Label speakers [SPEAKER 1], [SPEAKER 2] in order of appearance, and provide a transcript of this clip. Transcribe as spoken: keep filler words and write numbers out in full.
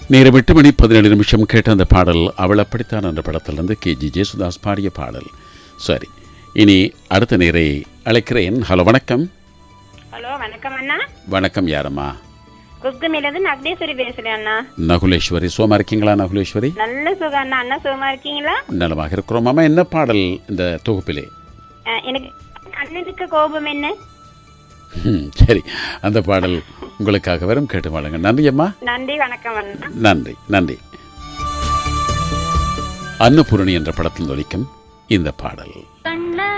[SPEAKER 1] நேரம் எட்டு மணி பதினேழு நிமிஷம் கேட்ட அந்த பாடல் அவள் அப்படித்தான் என்ற படத்திலிருந்து கே ஜி ஜேசுதாஸ் பாடிய பாடல். சரி, இனி அடுத்த நேரை அழைக்கிறேன். ஹலோ, வணக்கம்.
[SPEAKER 2] ஹலோ, வணக்கம் அண்ணா.
[SPEAKER 1] வணக்கம், யாரம்மா?
[SPEAKER 2] குப்தமிலிருந்து நகுலேஸ்வரி பேசுறேன் அண்ணா.
[SPEAKER 1] நகுலேஸ்வரி, சுகமா இருக்கீங்களா நகுலேஸ்வரி?
[SPEAKER 2] நல்ல சுகம் அண்ணா. அண்ணா சுகமா இருக்கீங்களா?
[SPEAKER 1] நலமாக இருக்கிறோம். அம்மா, என்ன பாடல் இந்த தொகுப்பிலே?
[SPEAKER 2] எனக்கு கண்ணனுக்கு கோபம் என்ன?
[SPEAKER 1] சரி, அந்த பாடல் உங்களுக்காக வரும், கேட்டு வாழுங்க. நன்றி அம்மா.
[SPEAKER 2] நன்றி, வணக்கம் அண்ணா.
[SPEAKER 1] நன்றி நன்றி. அன்னபூரணி என்ற படத்தில் ஒலிக்கும் இந்த பாடல்.